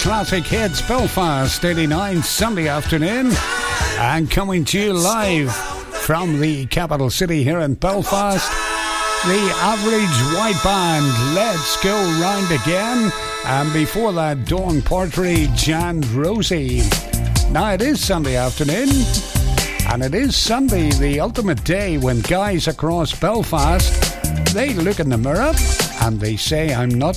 Classic Hits Belfast 89 Sunday afternoon, and coming to you live from the capital city here in Belfast, the Average White Band, Let's Go Round Again, and before that Dawn Partridge and Rosie. Now it is Sunday afternoon, and it is Sunday, the ultimate day when guys across Belfast, they look in the mirror and they say, I'm not